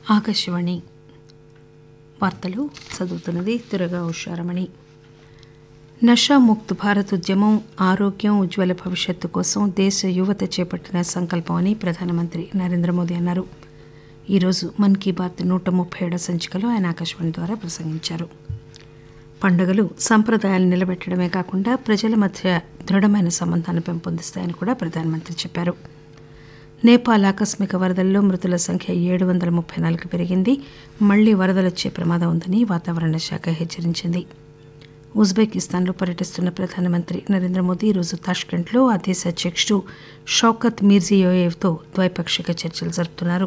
ఆకాశవాణి వార్తలు చదువుతున్నది దుర్గా ఉషారమణి. నషాముక్త్ భారత్ ఉద్యమం ఆరోగ్యం ఉజ్వల భవిష్యత్తు కోసం దేశ యువత చేపట్టిన సంకల్పం అని ప్రధానమంత్రి నరేంద్ర మోదీ అన్నారు. ఈరోజు మన్ కీ బాత్ 137వ సంచికలో ఆయన ఆకాశవాణి ద్వారా ప్రసంగించారు. పండుగలు సంప్రదాయాలు నిలబెట్టడమే కాకుండా ప్రజల మధ్య దృఢమైన సంబంధాన్ని పెంపొందిస్తాయని కూడా ప్రధానమంత్రి చెప్పారు. నేపాల్ ఆకస్మిక వరదల్లో మృతుల సంఖ్య 734కి పెరిగింది. మళ్లీ వరదలొచ్చే ప్రమాదం ఉందని వాతావరణ శాఖ హెచ్చరించింది. ఉజ్బెకిస్తాన్లో పర్యటిస్తున్న ప్రధానమంత్రి నరేంద్ర మోదీ ఈరోజు తాష్కెంట్లో ఆ దేశ అధ్యక్షుడు షౌకత్ మీర్జియోయేవ్తో ద్వైపాక్షిక చర్చలు జరుపుతున్నారు.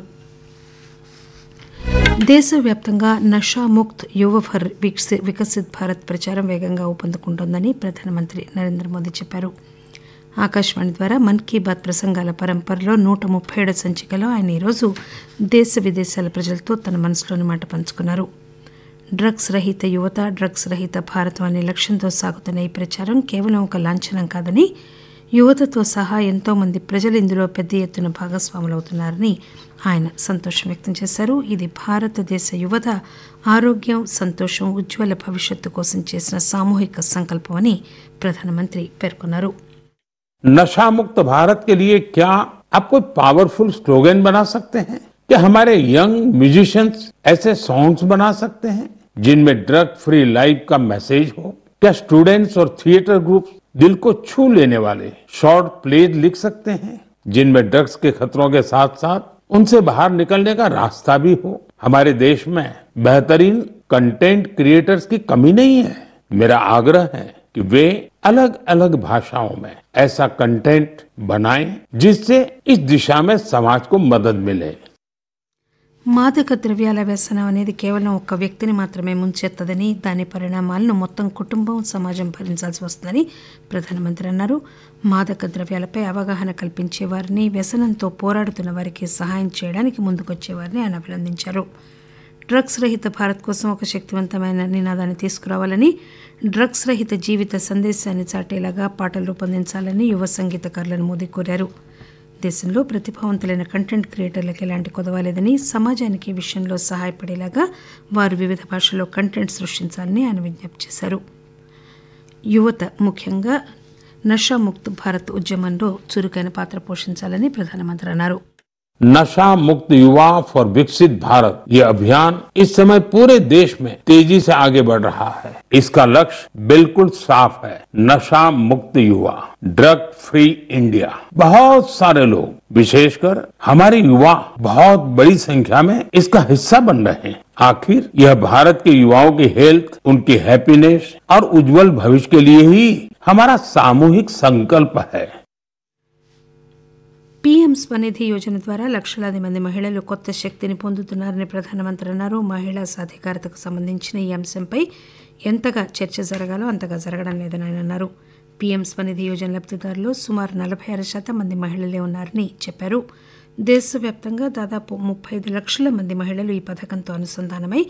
దేశవ్యాప్తంగా నషాముక్త్ యువ ఫర్ వికసిత్ భారత్ ప్రచారం వేగంగా ఊపందుకుంటోందని ప్రధానమంత్రి నరేంద్ర మోదీ చెప్పారు. ఆకాశవాణి ద్వారా మన్ కీ బాత్ ప్రసంగాల పరంపరలో 137వ సంచికలో ఆయన ఈరోజు దేశ విదేశాల ప్రజలతో తన మనసులోని మాట పంచుకున్నారు. డ్రగ్స్ రహిత యువత, డ్రగ్స్ రహిత భారతం అనే లక్ష్యంతో సాగుతున్న ఈ ప్రచారం కేవలం ఒక లాంఛనం కాదని, యువతతో సహా ఎంతో మంది ప్రజలు ఇందులో పెద్ద ఎత్తున భాగస్వాములవుతున్నారని ఆయన సంతోషం వ్యక్తం చేశారు. ఇది భారతదేశ యువత ఆరోగ్యం, సంతోషం, ఉజ్వల భవిష్యత్తు కోసం చేసిన సామూహిక సంకల్పం అని ప్రధానమంత్రి పేర్కొన్నారు. नशा मुक्त भारत के लिए क्या आप कोई पावरफुल स्लोगन बना सकते हैं? क्या हमारे यंग म्यूजिशियंस ऐसे सॉन्ग्स बना सकते हैं जिनमें ड्रग फ्री लाइफ का मैसेज हो? क्या स्टूडेंट्स और थिएटर ग्रुप दिल को छू लेने वाले शॉर्ट प्लेज लिख सकते हैं जिनमें ड्रग्स के खतरों के साथ साथ उनसे बाहर निकलने का रास्ता भी हो? हमारे देश में बेहतरीन कंटेंट क्रिएटर्स की कमी नहीं है. मेरा आग्रह है कि वे अलग अलग भाषाओं में ऐसा कंटेंट बनाएं जिससे इस दिशा में समाज को मदद मिले. మాదక ద్రవ్యాల వ్యసనం అనేది కేవలం ఒక్క వ్యక్తిని మాత్రమే ముంచెత్తదని, దాని పరిణామాలను మొత్తం కుటుంబం, సమాజం భరించాల్సి వస్తుందని ప్రధానమంత్రి అన్నారు. మాదక ద్రవ్యాలపై అవగాహన కల్పించే వారిని, వ్యసనంతో పోరాడుతున్న వారికి సహాయం చేయడానికి ముందుకొచ్చేవారిని ఆయన అభినందించారు. డ్రగ్స్ రహిత భారత్ కోసం ఒక శక్తివంతమైన నినాదాన్ని తీసుకురావాలని, డ్రగ్స్ రహిత జీవిత సందేశాన్ని చాటేలాగా పాటలు రూపొందించాలని యువ సంగీతకారులను మోదీ కోరారు. దేశంలో ప్రతిభావంతులైన కంటెంట్ క్రియేటర్లకు ఎలాంటి కొదవలేదని, సమాజానికి ఈ విషయంలో సహాయపడేలాగా వారు వివిధ భాషల్లో కంటెంట్ సృష్టించాలని ఆయన విజ్ఞప్తి చేశారు. యువత ముఖ్యంగా నషాముక్త్ భారత్ ఉద్యమంలో చురుకైన పాత్ర పోషించాలని ప్రధానమంత్రి అన్నారు. नशा मुक्त युवा फॉर विकसित भारत ये अभियान इस समय पूरे देश में तेजी से आगे बढ़ रहा है. इसका लक्ष्य बिल्कुल साफ है. नशा मुक्त युवा, ड्रग फ्री इंडिया. बहुत सारे लोग, विशेषकर हमारे युवा बहुत बड़ी संख्या में इसका हिस्सा बन रहे हैं. आखिर यह भारत के युवाओं की हेल्थ, उनकी हैप्पीनेस और उज्जवल भविष्य के लिए ही हमारा सामूहिक संकल्प है. పీఎం స్వనిధి యోజన ద్వారా లక్షలాది మంది మహిళలు కొత్త శక్తిని పొందుతున్నారని ప్రధానమంత్రి అన్నారు. మహిళా సాధికారతకు సంబంధించిన ఈ అంశంపై ఎంతగా చర్చ జరగాలో అంతగా జరగడం లేదని ఆయన అన్నారు. పీఎం స్వనిధి యోజన లబ్దిదారులు సుమారు 46% మంది మహిళలే ఉన్నారని చెప్పారు. దేశవ్యాప్తంగా దాదాపు 35 లక్షల మంది మహిళలు ఈ పథకంతో అనుసంధానమై